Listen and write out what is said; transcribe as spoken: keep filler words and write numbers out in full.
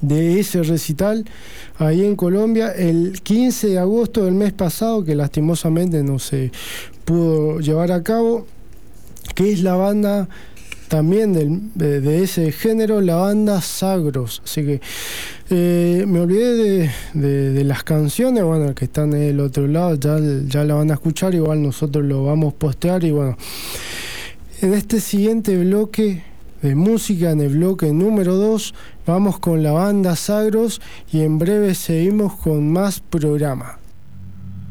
de ese recital ahí en Colombia el quince de agosto del mes pasado, que lastimosamente no se pudo llevar a cabo, que es la banda también del, de, de ese género, la banda Sagros. Así que eh, me olvidé de, de, de las canciones, bueno, que están del otro lado, ya, ya la van a escuchar, igual nosotros lo vamos a postear. Y bueno, en este siguiente bloque de música, en el bloque número dos, vamos con la banda Sagros y en breve seguimos con más programa.